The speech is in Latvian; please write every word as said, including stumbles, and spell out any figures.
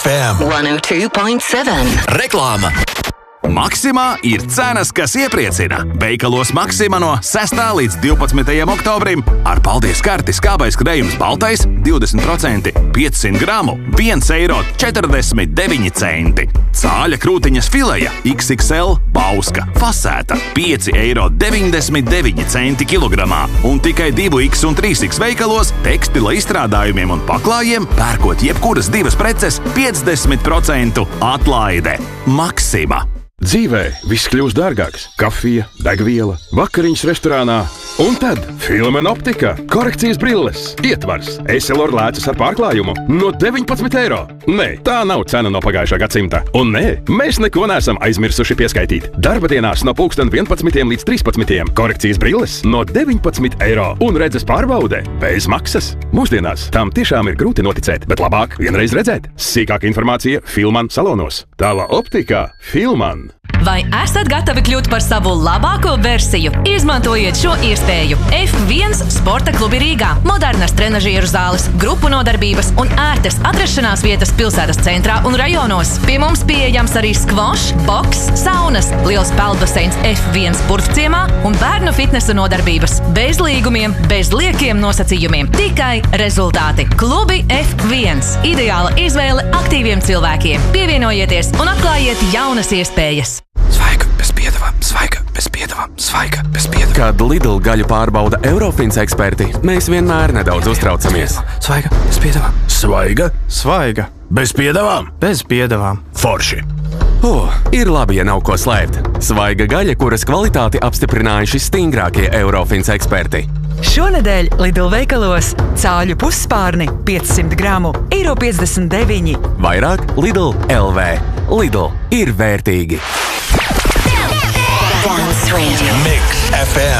F M one oh two point seven. Reklāma. Maksimā ir cenas, kas iepriecina. Veikalos Maksimā no sestā līdz divpadsmitajam oktobrim ar paldies karti skābais krējums baltais divdesmit procenti, piecsimt gramu, viens eiro četrdesmit deviņi centi. Cāļa krūtiņas fileja X X L bauska fasēta pieci eiro deviņdesmit deviņi centi kilogramā. Un tikai divi X un trīs X veikalos tekstila izstrādājumiem un paklājiem pērkot jebkuras divas preces piecdesmit procentu atlaide. Maksimā. Dzīvē viss kļūst dārgāks. Kafija, degviela, vakariņas restorānā. Un tad Filmen optika. Korekcijas brilles. Ietvars. Essilor lēcas ar pārklājumu. No deviņpadsmit eiro. Nē, tā nav cena no pagājušā gadsimta. Un nē, mēs neko neesam aizmirsuši pieskaitīt. Darba dienās no pulksten vienpadsmitiem līdz trīspadsmitiem. Korekcijas brilles no deviņpadsmit eiro. Un redzes pārbaude bez maksas. Mūsdienās tam tiešām ir grūti noticēt, bet labāk vienreiz redzēt. Sīkāka informācija Filman salonos. Tava optika Filman. Vai esat gatavi kļūt par savu labāko versiju? Izmantojiet šo iespēju. F viens Sporta klubi Rīgā. Modernas trenažieru zāles, grupu nodarbības un ērtas atrašanās vietas pilsētas centrā un rajonos. Pie mums pieejams arī skvošs, boks, saunas, liels peldbaseins F viens Purvciemā un bērnu fitnesa nodarbības. Bez līgumiem, bez liekiem nosacījumiem. Tikai rezultāti. Klubi F viens. Ideāla izvēle aktīviem cilvēkiem. Pievienojieties un atklājiet jaunas iespējas. Svaiga bez piedevām, svaiga bez piedevām, svaiga bez piedevām. Kad Lidl gaļu pārbauda Eurofins eksperti, mēs vienmēr nedaudz uztraucamies. Svaiga bez piedevām. Svaiga, Svaiga bez piedevām, bez piedevām. forši. Oh, ir labi, ja nav ko slēpt. Svaiga gaļa, kuras kvalitāti apstiprinājuši stingrākie Eurofins eksperti. Šonedēļ Lidl veikalos cāļu pusspārni piecsimt gramu, eiro piecdesmit deviņi. Vairāk Lidl L V. Lidl ir vērtīgi. Dance Radio. Mix F M.